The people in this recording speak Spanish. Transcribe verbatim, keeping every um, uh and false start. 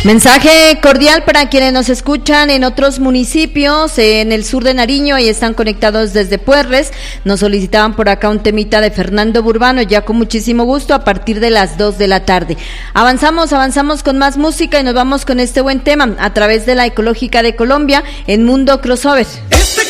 Mensaje cordial para quienes nos escuchan en otros municipios, en el sur de Nariño, y están conectados desde Puerres. Nos solicitaban por acá un temita de Fernando Burbano, ya con muchísimo gusto, a partir de las dos de la tarde. Avanzamos, avanzamos con más música y nos vamos con este buen tema, a través de la Ecológica de Colombia, en Mundo Crossover. Este